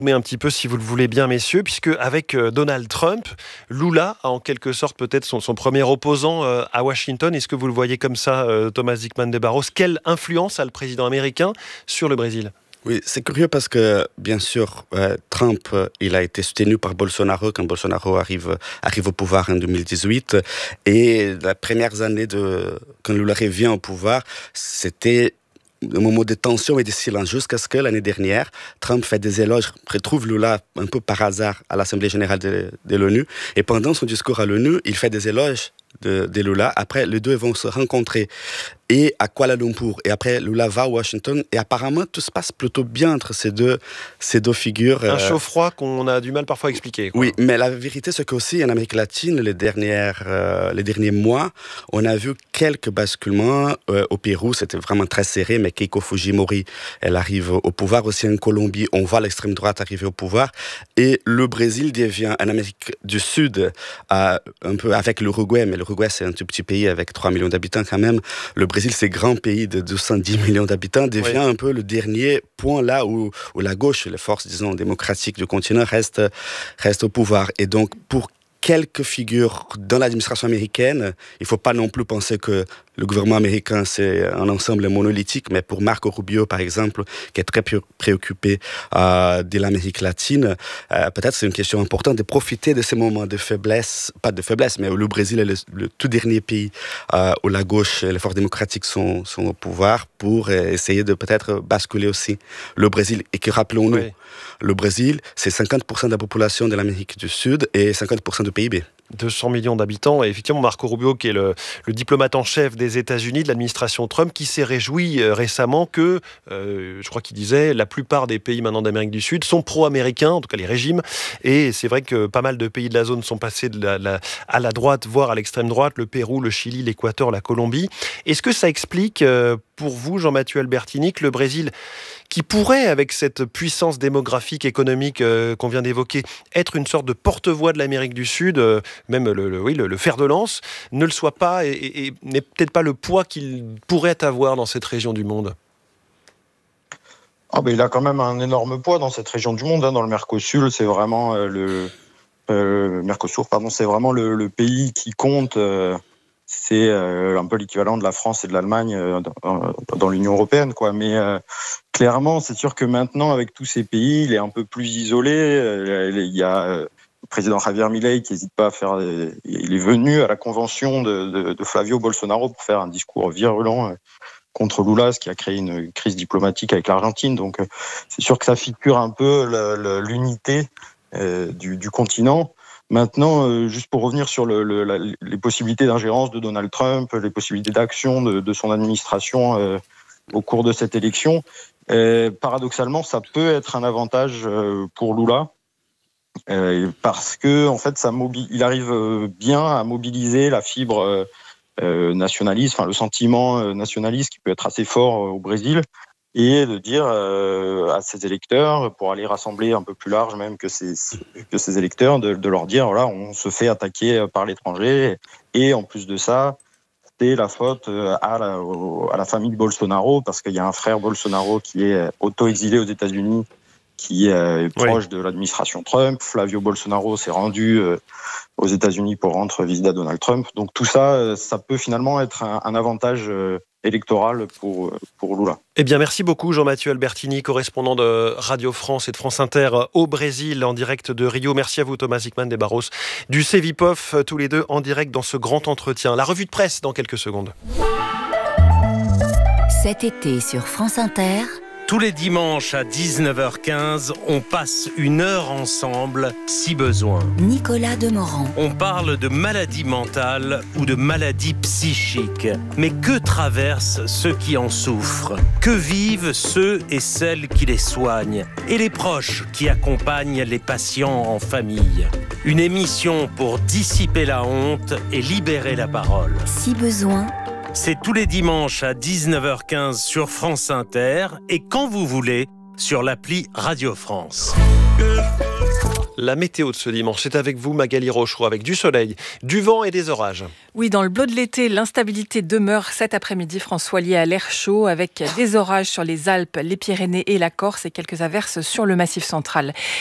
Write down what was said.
Mais un petit peu, si vous le voulez bien, messieurs, puisque avec Donald Trump, Lula a en quelque sorte peut-être son premier opposant à Washington. Est-ce que vous le voyez comme ça, Thomas Dickmann de Barros? Quelle influence a le président américain sur le Brésil? Oui, c'est curieux parce que, bien sûr, Trump, il a été soutenu par Bolsonaro quand Bolsonaro arrive au pouvoir en 2018. Et les premières années quand Lula revient au pouvoir, c'était un moment de tension et de silence jusqu'à ce que l'année dernière, Trump fait des éloges, retrouve Lula un peu par hasard à l'Assemblée générale de l'ONU. Et pendant son discours à l'ONU, il fait des éloges de Lula. Après, les deux vont se rencontrer et à Kuala Lumpur. Et après, Lula va à Washington. Et apparemment, tout se passe plutôt bien entre ces deux figures. Un chaud-froid qu'on a du mal parfois à expliquer, quoi. Oui, mais la vérité, c'est qu'aussi en Amérique latine, les derniers mois, on a vu quelques basculements. Au Pérou, c'était vraiment très serré, mais Keiko Fujimori, elle arrive au pouvoir. Aussi en Colombie, on voit l'extrême droite arriver au pouvoir. Et le Brésil devient, en Amérique du Sud, un peu avec l'Uruguay, mais l'Uruguay, c'est un tout petit pays avec 3 millions d'habitants quand même. Le Brésil, c'est grand pays de 210 millions d'habitants, devient un peu le dernier point là où la gauche, les forces, disons, démocratiques du continent restent au pouvoir. Et donc, pour quelques figures dans l'administration américaine, il ne faut pas non plus penser que le gouvernement américain, c'est un ensemble monolithique, mais pour Marco Rubio, par exemple, qui est très préoccupé de l'Amérique latine, peut-être c'est une question importante de profiter de ces moments de faiblesse, pas de faiblesse, mais où le Brésil est le tout dernier pays où la gauche et les forces démocratiques sont au pouvoir pour essayer de peut-être basculer aussi le Brésil. Et que rappelons-nous, le Brésil, c'est 50% de la population de l'Amérique du Sud et 50% du PIB. 200 millions d'habitants. Et effectivement, Marco Rubio, qui est le diplomate en chef des États-Unis, de l'administration Trump, qui s'est réjoui récemment que, je crois qu'il disait, la plupart des pays maintenant d'Amérique du Sud sont pro-américains, en tout cas les régimes. Et c'est vrai que pas mal de pays de la zone sont passés à la droite, voire à l'extrême droite, le Pérou, le Chili, l'Équateur, la Colombie. Est-ce que ça explique, pour vous, Jean-Mathieu Albertini, que le Brésil, qui pourrait, avec cette puissance démographique, économique qu'on vient d'évoquer, être une sorte de porte-voix de l'Amérique du Sud, même le fer de lance, ne le soit pas et n'ait peut-être pas le poids qu'il pourrait avoir dans cette région du monde? Il a quand même un énorme poids dans cette région du monde. Dans le Mercosur, c'est vraiment c'est vraiment le pays qui compte. C'est un peu l'équivalent de la France et de l'Allemagne dans l'Union européenne, quoi. Mais clairement, c'est sûr que maintenant, avec tous ces pays, il est un peu plus isolé. Il y a le président Javier Milei qui n'hésite pas à faire. Il est venu à la convention de Flavio Bolsonaro pour faire un discours virulent contre Lula, ce qui a créé une crise diplomatique avec l'Argentine. Donc, c'est sûr que ça figure un peu l'unité du continent. Maintenant, juste pour revenir sur les possibilités d'ingérence de Donald Trump, les possibilités d'action de son administration au cours de cette élection, paradoxalement, ça peut être un avantage pour Lula, parce que en fait, il arrive bien à mobiliser la fibre nationaliste, le sentiment nationaliste qui peut être assez fort au Brésil, et de dire à ses électeurs, pour aller rassembler un peu plus large même que ses électeurs, de leur dire, voilà, on se fait attaquer par l'étranger, et en plus de ça, c'est la faute à la famille Bolsonaro, parce qu'il y a un frère Bolsonaro qui est auto-exilé aux États-Unis, qui est proche de l'administration Trump. Flavio Bolsonaro s'est rendu aux États-Unis pour rendre visite à Donald Trump. Donc tout ça, ça peut finalement être un avantage électoral pour Lula. Eh bien, merci beaucoup Jean-Mathieu Albertini, correspondant de Radio France et de France Inter au Brésil, en direct de Rio. Merci à vous Thomas Dickmann de Barros du Cevipof, tous les deux en direct dans ce grand entretien. La revue de presse dans quelques secondes. Cet été sur France Inter, tous les dimanches à 19h15, on passe une heure ensemble, si besoin. Nicolas Demorand. On parle de maladies mentales ou de maladies psychiques. Mais que traversent ceux qui en souffrent? Que vivent ceux et celles qui les soignent? Et les proches qui accompagnent les patients en famille? Une émission pour dissiper la honte et libérer la parole. Si besoin. C'est tous les dimanches à 19h15 sur France Inter et quand vous voulez sur l'appli Radio France. La météo de ce dimanche, c'est avec vous Magali Rochereau, avec du soleil, du vent et des orages. Oui, dans le bleu de l'été, l'instabilité demeure cet après-midi, François, lié à l'air chaud, avec des orages sur les Alpes, les Pyrénées et la Corse et quelques averses sur le Massif central.